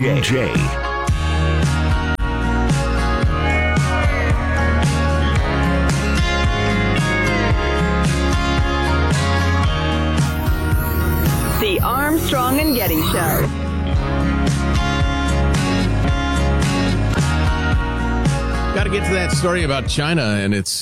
J. The Armstrong and Getty Show. Got to get to that story about China, and it's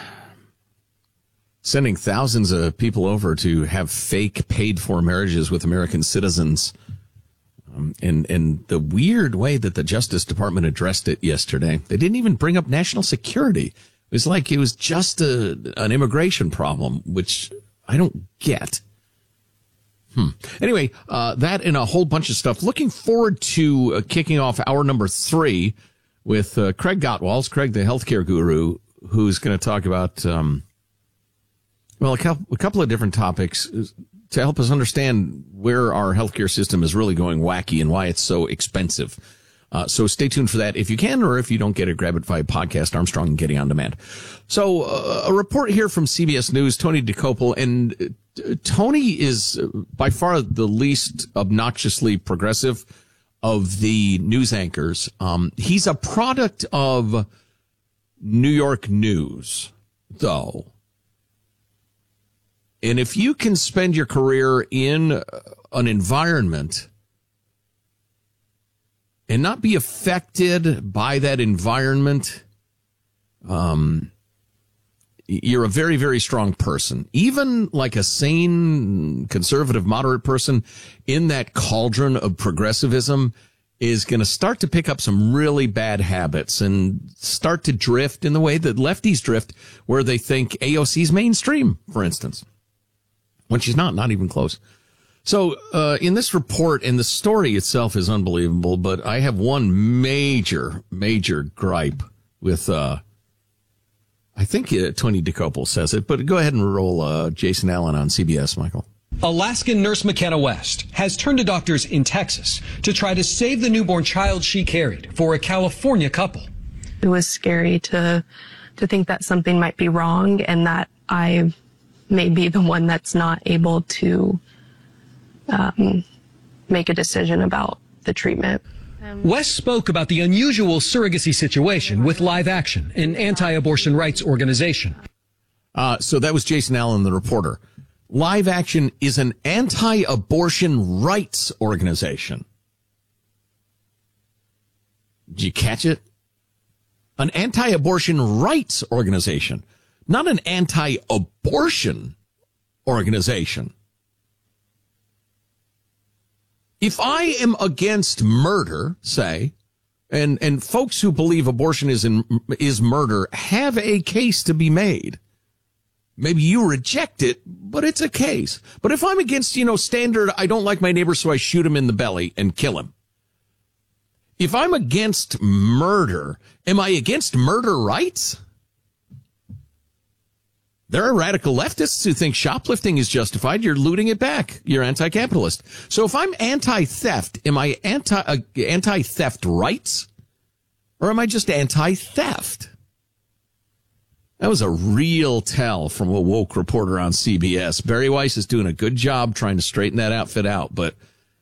sending thousands of people over to have fake paid-for marriages with American citizens. And the weird way that the Justice Department addressed it yesterday, they didn't even bring up national security. It was like it was just an immigration problem, which I don't get. Anyway, that and a whole bunch of stuff. Looking forward to kicking off hour number 3 with Craig Gottwals, Craig, the healthcare guru, who's going to talk about, a couple of different topics to help us understand where our healthcare system is really going wacky and why it's so expensive. So stay tuned for that if you can, or if you don't get it, grab it via podcast, Armstrong and Getty On Demand. So a report here from CBS News, Tony Dokoupil, and Tony is by far the least obnoxiously progressive of the news anchors. He's a product of New York News, though. And if you can spend your career in an environment and not be affected by that environment, you're a very, very strong person. Even like a sane, conservative, moderate person in that cauldron of progressivism is going to start to pick up some really bad habits and start to drift in the way that lefties drift, where they think AOC's mainstream, for instance, when she's not even close. So in this report, and the story itself is unbelievable, but I have one major gripe with, I think Tony Dokoupil says it, but go ahead and roll Jason Allen on CBS, Michael. Alaskan nurse McKenna West has turned to doctors in Texas to try to save the newborn child she carried for a California couple. It was scary to think that something might be wrong and that I may be the one that's not able to make a decision about the treatment. West spoke about the unusual surrogacy situation with Live Action, an anti-abortion rights organization. So that was Jason Allen, the reporter. Live Action is an anti-abortion rights organization. Did you catch it? An anti-abortion rights organization, not an anti-abortion organization. If I am against murder, say, and folks who believe abortion is murder have a case to be made. Maybe you reject it, but it's a case. But if I'm against, standard, I don't like my neighbor, so I shoot him in the belly and kill him. If I'm against murder, am I against murder rights? There are radical leftists who think shoplifting is justified. You're looting it back. You're anti-capitalist. So if I'm anti-theft, am I anti-theft rights? Or am I just anti-theft? That was a real tell from a woke reporter on CBS. Barry Weiss is doing a good job trying to straighten that outfit out, but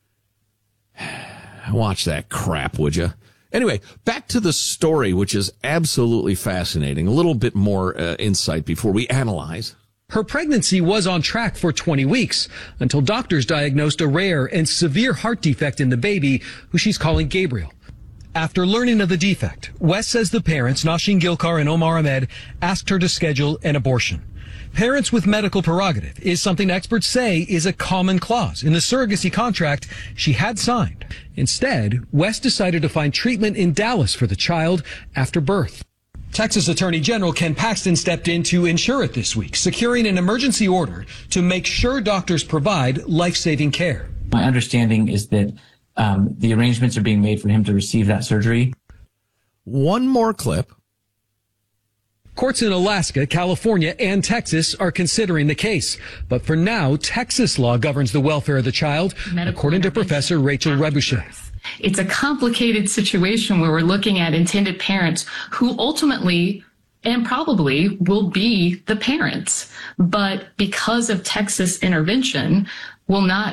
watch that crap, would you? Anyway, back to the story, which is absolutely fascinating. A little bit more insight before we analyze. Her pregnancy was on track for 20 weeks until doctors diagnosed a rare and severe heart defect in the baby, who she's calling Gabriel. After learning of the defect, West says the parents, Nashin Gilkar and Omar Ahmed, asked her to schedule an abortion. Parents with medical prerogative is something experts say is a common clause in the surrogacy contract she had signed. Instead, West decided to find treatment in Dallas for the child after birth. Texas Attorney General Ken Paxton stepped in to ensure it this week, securing an emergency order to make sure doctors provide life-saving care. My understanding is that the arrangements are being made for him to receive that surgery. One more clip. Courts in Alaska, California, and Texas are considering the case. But for now, Texas law governs the welfare of the child, according to Professor Rachel Rebouchet. It's a complicated situation where we're looking at intended parents who ultimately and probably will be the parents, but because of Texas intervention, will not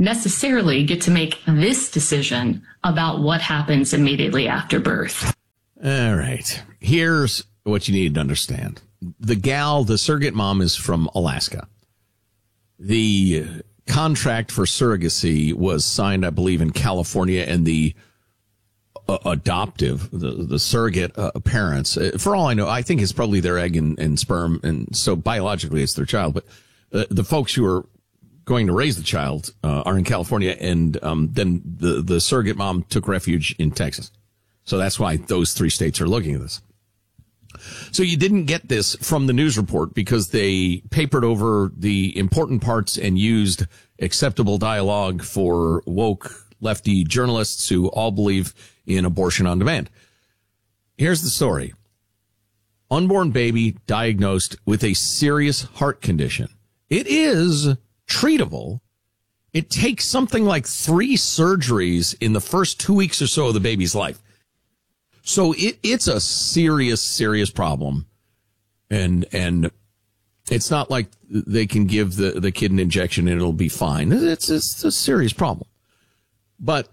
necessarily get to make this decision about what happens immediately after birth. All right. Here's what you need to understand. The surrogate mom, is from Alaska. The contract for surrogacy was signed, I believe, in California, and the adoptive, the surrogate parents, for all I know, I think it's probably their egg and sperm, and so biologically it's their child, but the folks who are going to raise the child are in California, and then the surrogate mom took refuge in Texas. So that's why those three states are looking at this. So you didn't get this from the news report because they papered over the important parts and used acceptable dialogue for woke lefty journalists who all believe in abortion on demand. Here's the story. Unborn baby diagnosed with a serious heart condition. It is treatable. It takes something like 3 surgeries in the first 2 weeks or so of the baby's life. So it's a serious problem. And it's not like they can give the kid an injection and it'll be fine. It's a serious problem. But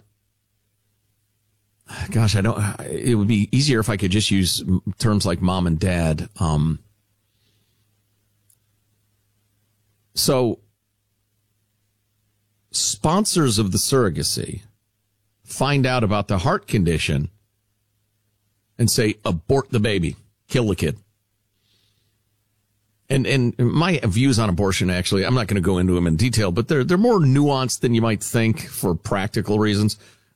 gosh, it would be easier if I could just use terms like mom and dad. So sponsors of the surrogacy find out about the heart condition and say, abort the baby, kill the kid. And my views on abortion, actually, I'm not going to go into them in detail, but they're more nuanced than you might think for practical reasons.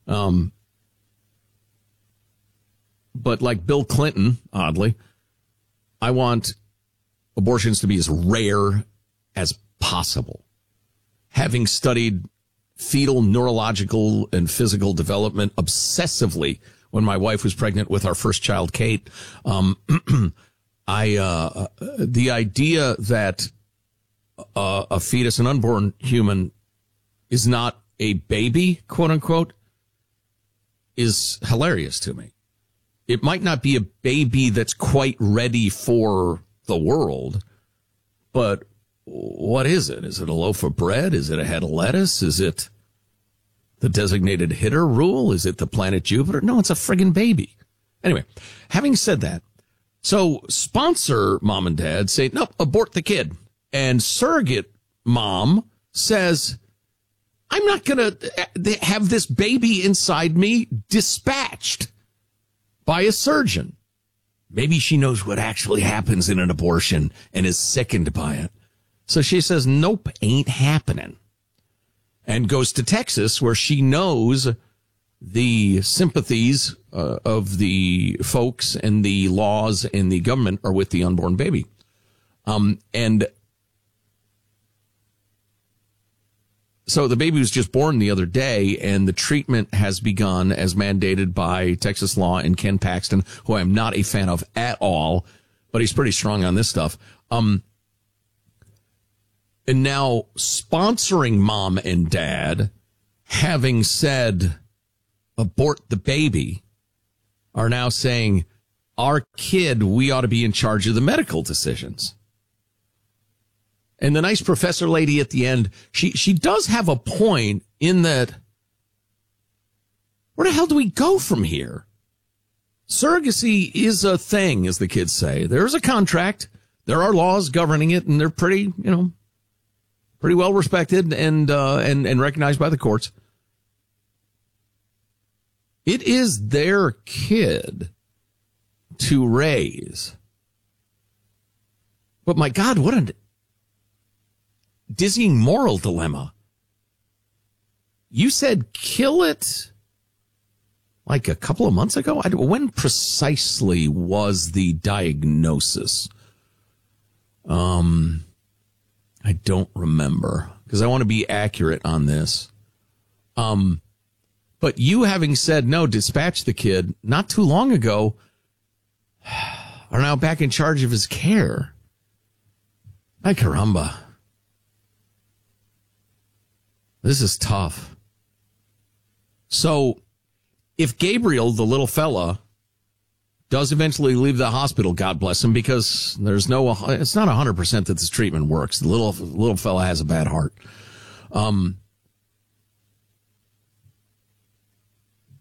But like Bill Clinton, oddly, I want abortions to be as rare as possible. Having studied fetal neurological and physical development obsessively when my wife was pregnant with our first child, Kate, the idea that a fetus, an unborn human, is not a baby, quote unquote, is hilarious to me. It might not be a baby that's quite ready for the world, but what is it? Is it a loaf of bread? Is it a head of lettuce? Is it the designated hitter rule? Is it the planet Jupiter? No, it's a friggin' baby. Anyway, having said that, so sponsor mom and dad say, no, abort the kid. And surrogate mom says, I'm not going to have this baby inside me dispatched by a surgeon. Maybe she knows what actually happens in an abortion and is sickened by it. So she says, nope, ain't happening. And goes to Texas, where she knows the sympathies of the folks and the laws and the government are with the unborn baby. And so the baby was just born the other day, and the treatment has begun as mandated by Texas law and Ken Paxton, who I'm not a fan of at all, but he's pretty strong on this stuff. And now sponsoring mom and dad, having said abort the baby, are now saying our kid, we ought to be in charge of the medical decisions. And the nice professor lady at the end, she does have a point in that, where the hell do we go from here? Surrogacy is a thing, as the kids say. There's a contract. There are laws governing it, and they're pretty well respected and recognized by the courts. It is their kid to raise. But my God, what a dizzying moral dilemma. You said kill it like a couple of months ago? When precisely was the diagnosis? I don't remember, because I want to be accurate on this. But you having said, no, dispatch the kid not too long ago, are now back in charge of his care. Ay caramba. This is tough. So if Gabriel, the little fella, does eventually leave the hospital, God bless him, because it's not 100% that this treatment works. The little fella has a bad heart.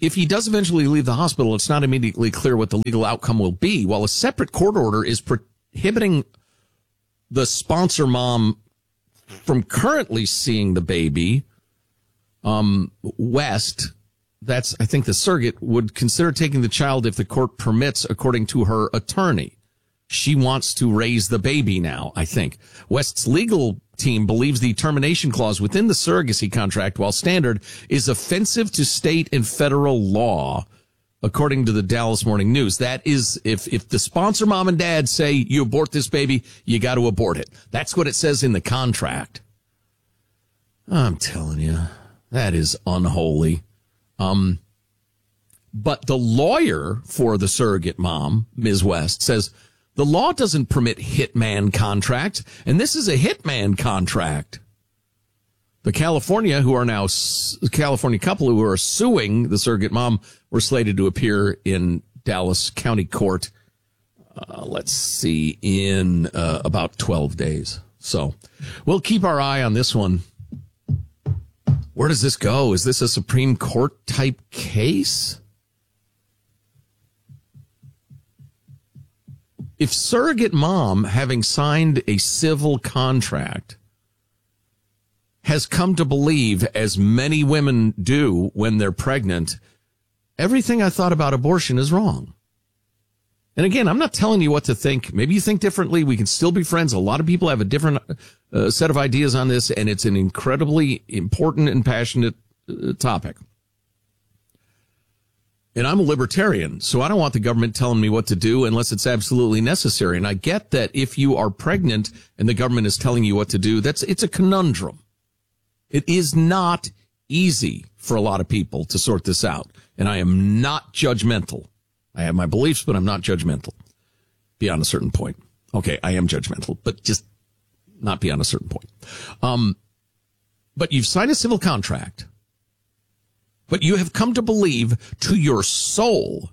if he does eventually leave the hospital, it's not immediately clear what the legal outcome will be. While a separate court order is prohibiting the sponsor mom from currently seeing the baby, West, that's, I think, the surrogate, would consider taking the child if the court permits, according to her attorney. She wants to raise the baby now, I think. West's legal team believes the termination clause within the surrogacy contract, while standard, is offensive to state and federal law, according to the Dallas Morning News. That is, if the sponsor mom and dad say you abort this baby, you got to abort it. That's what it says in the contract. I'm telling you, that is unholy. But the lawyer for the surrogate mom, Ms. West, says the law doesn't permit hitman contracts, and this is a hitman contract. The California couple who are suing the surrogate mom were slated to appear in Dallas County Court, in about 12 days. So we'll keep our eye on this one. Where does this go? Is this a Supreme Court type case? If surrogate mom, having signed a civil contract, has come to believe, as many women do when they're pregnant, everything I thought about abortion is wrong. And again, I'm not telling you what to think. Maybe you think differently. We can still be friends. A lot of people have a different set of ideas on this, and it's an incredibly important and passionate topic. And I'm a libertarian, so I don't want the government telling me what to do unless it's absolutely necessary. And I get that if you are pregnant and the government is telling you what to do, it's a conundrum. It is not easy for a lot of people to sort this out. And I am not judgmental. I have my beliefs, but I'm not judgmental beyond a certain point. Okay, I am judgmental, but just not beyond a certain point. But you've signed a civil contract, but you have come to believe to your soul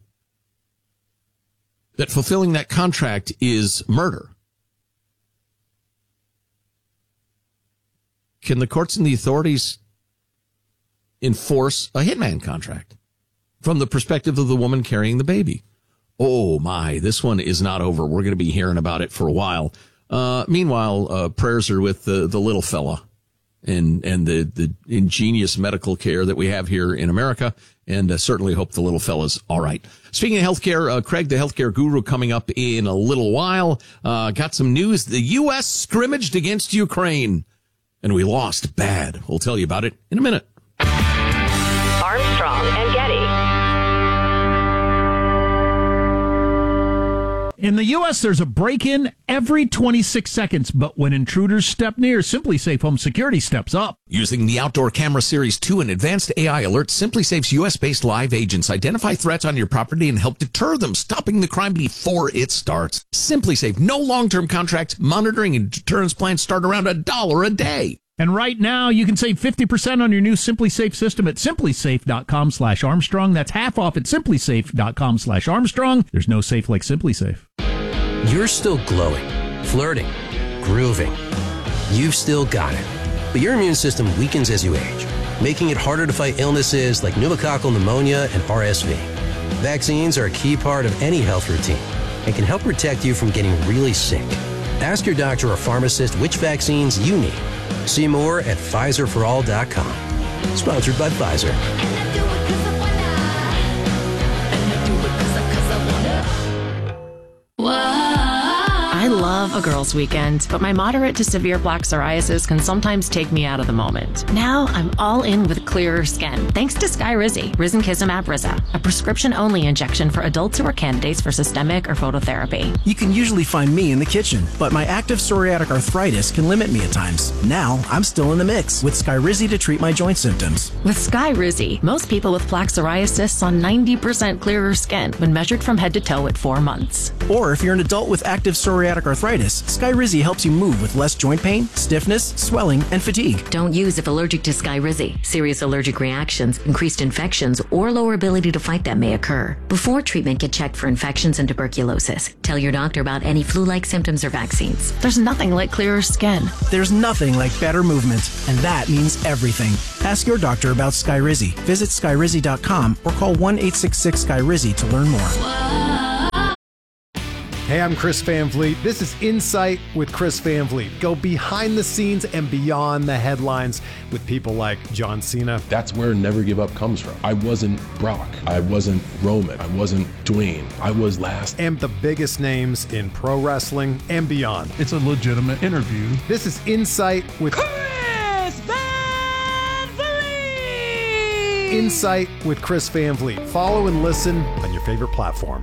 that fulfilling that contract is murder. Can the courts and the authorities enforce a hitman contract from the perspective of the woman carrying the baby? Oh my, this one is not over. We're going to be hearing about it for a while. Meanwhile, prayers are with the little fella and the ingenious medical care that we have here in America, and certainly hope the little fella's all right. Speaking of healthcare, Craig, the healthcare guru, coming up in a little while. Got some news. The U.S. scrimmaged against Ukraine, and we lost bad. We'll tell you about it in a minute. Armstrong and Getty. In the U.S., there's a break-in every 26 seconds, but when intruders step near, SimpliSafe Home Security steps up. Using the Outdoor Camera Series 2 and advanced AI alerts, SimpliSafe's U.S.-based live agents identify threats on your property and help deter them, stopping the crime before it starts. SimpliSafe, no long-term contracts, monitoring and deterrence plans start around $1 a day. And right now, you can save 50% on your new SimpliSafe system at SimpliSafe.com/Armstrong. That's half off at SimpliSafe.com/Armstrong. There's no safe like SimpliSafe. You're still glowing, flirting, grooving. You've still got it. But your immune system weakens as you age, making it harder to fight illnesses like pneumococcal pneumonia and RSV. Vaccines are a key part of any health routine and can help protect you from getting really sick. Ask your doctor or pharmacist which vaccines you need. See more at PfizerForAll.com. Sponsored by Pfizer. I love a girls' weekend, but my moderate to severe plaque psoriasis can sometimes take me out of the moment. Now I'm all in with clearer skin, thanks to Skyrizi, Risankizumab Riza, a prescription-only injection for adults who are candidates for systemic or phototherapy. You can usually find me in the kitchen, but my active psoriatic arthritis can limit me at times. Now I'm still in the mix with Skyrizi to treat my joint symptoms. With Skyrizi, most people with plaque psoriasis saw 90% clearer skin when measured from head to toe at 4 months. Or if you're an adult with active psoriatic arthritis, arthritis, Skyrizi helps you move with less joint pain, stiffness, swelling, and fatigue. Don't use if allergic to Skyrizi. Serious allergic reactions, increased infections, or lower ability to fight them may occur. Before treatment, get checked for infections and tuberculosis. Tell your doctor about any flu-like symptoms or vaccines. There's nothing like clearer skin. There's nothing like better movement, and that means everything. Ask your doctor about Skyrizi. Visit Skyrizi.com or call 1-866-SKYRIZI to learn more. Hey, I'm Chris Van Vliet. This is Insight with Chris Van Vliet. Go behind the scenes and beyond the headlines with people like John Cena. That's where Never Give Up comes from. I wasn't Brock. I wasn't Roman. I wasn't Dwayne. I was last. And the biggest names in pro wrestling and beyond. It's a legitimate interview. This is Insight with Chris Van Vliet. Insight with Chris Van Vliet. Follow and listen on your favorite platform.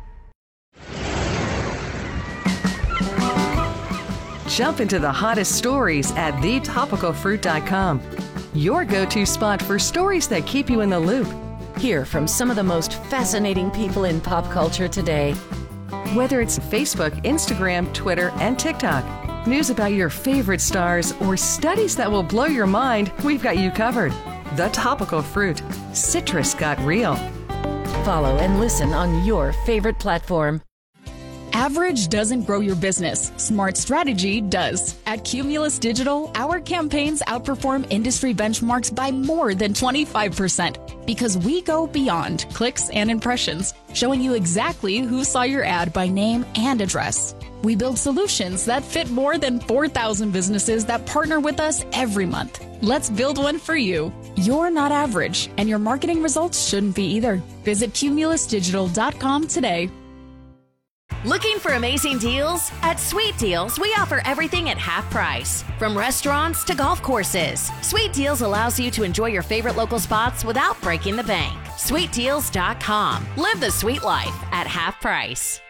Jump into the hottest stories at thetopicalfruit.com. Your go-to spot for stories that keep you in the loop. Hear from some of the most fascinating people in pop culture today. Whether it's Facebook, Instagram, Twitter, and TikTok, news about your favorite stars, or studies that will blow your mind, we've got you covered. The Topical Fruit. Citrus got real. Follow and listen on your favorite platform. Average doesn't grow your business. Smart strategy does. At Cumulus Digital, our campaigns outperform industry benchmarks by more than 25% because we go beyond clicks and impressions, showing you exactly who saw your ad by name and address. We build solutions that fit more than 4,000 businesses that partner with us every month. Let's build one for you. You're not average, and your marketing results shouldn't be either. Visit cumulusdigital.com today. Looking for amazing deals? At Sweet Deals, we offer everything at half price. From restaurants to golf courses, Sweet Deals allows you to enjoy your favorite local spots without breaking the bank. SweetDeals.com. Live the sweet life at half price.